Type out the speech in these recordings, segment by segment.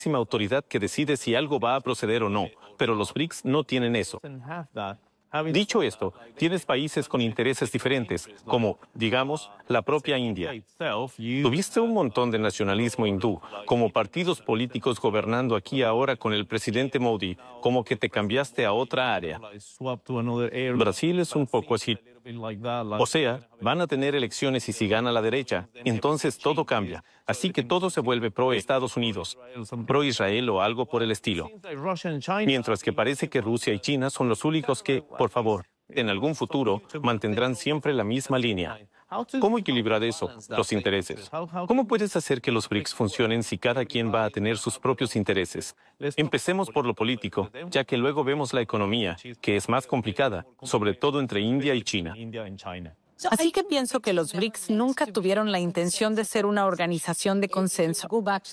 máxima autoridad que decide si algo va a proceder o no, pero los BRICS no tienen eso. Dicho esto, tienes países con intereses diferentes, como, digamos, la propia India. Tuviste un montón de nacionalismo hindú, como partidos políticos gobernando aquí ahora con el presidente Modi, como que te cambiaste a otra área. Brasil es un poco así. O sea, van a tener elecciones y si gana la derecha, entonces todo cambia. Así que todo se vuelve pro-Estados Unidos, pro-Israel o algo por el estilo. Mientras que parece que Rusia y China son los únicos que, por favor, en algún futuro, mantendrán siempre la misma línea. ¿Cómo equilibrar eso, los intereses? ¿Cómo puedes hacer que los BRICS funcionen si cada quien va a tener sus propios intereses? Empecemos por lo político, ya que luego vemos la economía, que es más complicada, sobre todo entre India y China. Así que pienso que los BRICS nunca tuvieron la intención de ser una organización de consenso.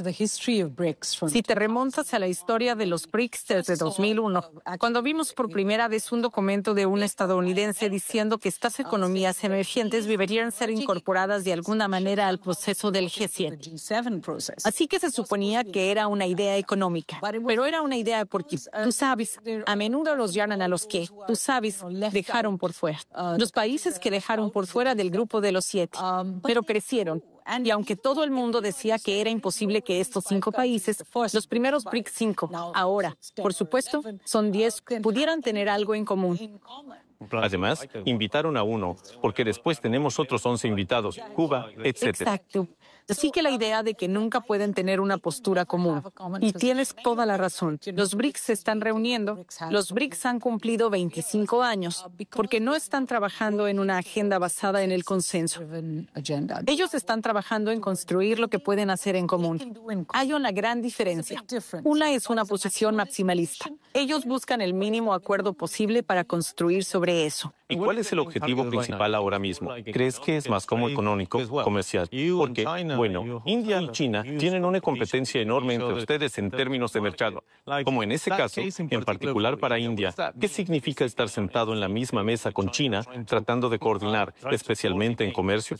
Si te remontas a la historia de los BRICS desde 2001, cuando vimos por primera vez un documento de un estadounidense diciendo que estas economías emergentes deberían ser incorporadas de alguna manera al proceso del G7. Así que se suponía que era una idea económica, pero era una idea porque, tú sabes, a menudo los llaman a los que, tú sabes, dejaron por fuera. Los países que dejaron por fuera del grupo de los 7, pero crecieron. Y aunque todo el mundo decía que era imposible que estos 5 países, los primeros BRICS 5, ahora, por supuesto, son 10, pudieran tener algo en común. Además, invitaron a uno, porque después tenemos otros 11 invitados, Cuba, etc. Exacto. Así que la idea de que nunca pueden tener una postura común. Y tienes toda la razón. Los BRICS se están reuniendo. Los BRICS han cumplido 25 años porque no están trabajando en una agenda basada en el consenso. Ellos están trabajando en construir lo que pueden hacer en común. Hay una gran diferencia. Una es una posición maximalista. Ellos buscan el mínimo acuerdo posible para construir sobre eso. ¿Y cuál es el objetivo principal ahora mismo? ¿Crees que es más como económico, comercial? Porque, bueno, India y China tienen una competencia enorme entre ustedes en términos de mercado. Como en ese caso, en particular para India, ¿qué significa estar sentado en la misma mesa con China tratando de coordinar, especialmente en comercio?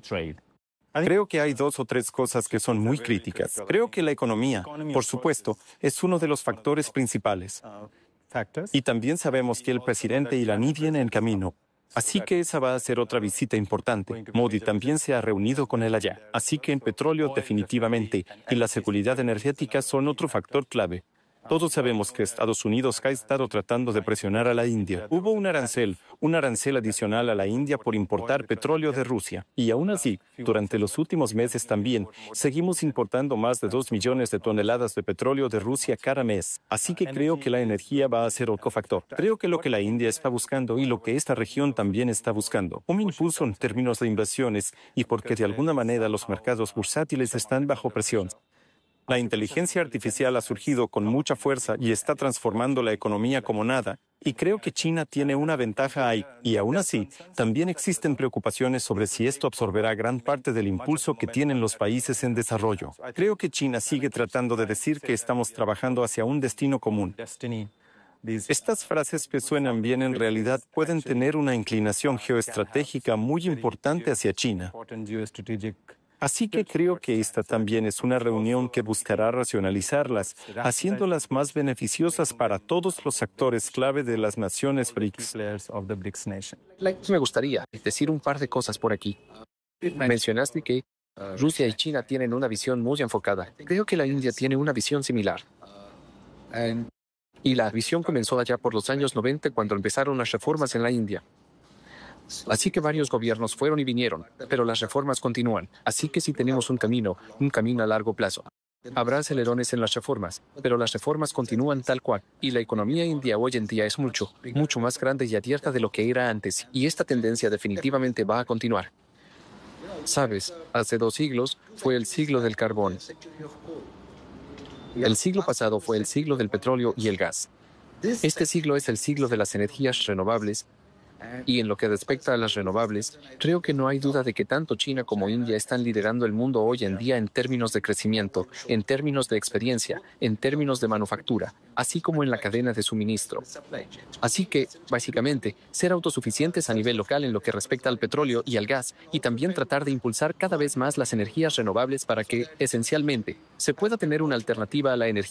Creo que hay 2 o 3 cosas que son muy críticas. Creo que la economía, por supuesto, es uno de los factores principales. Y también sabemos que el presidente iraní viene en camino. Así que esa va a ser otra visita importante. Modi también se ha reunido con él allá. Así que en petróleo definitivamente y la seguridad energética son otro factor clave. Todos sabemos que Estados Unidos ha estado tratando de presionar a la India. Hubo un arancel adicional a la India por importar petróleo de Rusia. Y aún así, durante los últimos meses también, seguimos importando más de 2 millones de toneladas de petróleo de Rusia cada mes. Así que creo que la energía va a ser otro factor. Creo que lo que la India está buscando y lo que esta región también está buscando, un impulso en términos de inversiones y porque de alguna manera los mercados bursátiles están bajo presión. La inteligencia artificial ha surgido con mucha fuerza y está transformando la economía como nada, y creo que China tiene una ventaja ahí. Y aún así, también existen preocupaciones sobre si esto absorberá gran parte del impulso que tienen los países en desarrollo. Creo que China sigue tratando de decir que estamos trabajando hacia un destino común. Estas frases que suenan bien en realidad pueden tener una inclinación geoestratégica muy importante hacia China. Así que creo que esta también es una reunión que buscará racionalizarlas, haciéndolas más beneficiosas para todos los actores clave de las naciones BRICS. Me gustaría decir un par de cosas por aquí. Mencionaste que Rusia y China tienen una visión muy enfocada. Creo que la India tiene una visión similar. Y la visión comenzó allá por los años 90 cuando empezaron las reformas en la India. Así que varios gobiernos fueron y vinieron, pero las reformas continúan. Así que sí tenemos un camino a largo plazo. Habrá acelerones en las reformas, pero las reformas continúan tal cual. Y la economía india hoy en día es mucho más grande y abierta de lo que era antes. Y esta tendencia definitivamente va a continuar. Sabes, hace 2 siglos fue el siglo del carbón. El siglo pasado fue el siglo del petróleo y el gas. Este siglo es el siglo de las energías renovables. Y en lo que respecta a las renovables, creo que no hay duda de que tanto China como India están liderando el mundo hoy en día en términos de crecimiento, en términos de experiencia, en términos de manufactura, así como en la cadena de suministro. Así que, básicamente, ser autosuficientes a nivel local en lo que respecta al petróleo y al gas, y también tratar de impulsar cada vez más las energías renovables para que, esencialmente, se pueda tener una alternativa a la energía